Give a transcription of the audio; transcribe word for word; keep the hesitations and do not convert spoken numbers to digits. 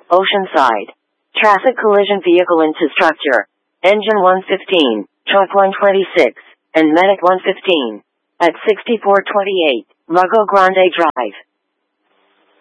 Oceanside. Traffic collision vehicle into structure. Engine one fifteen, truck one twenty-six, and medic one fifteen. At sixty-four twenty-eight, Lago Grande Drive.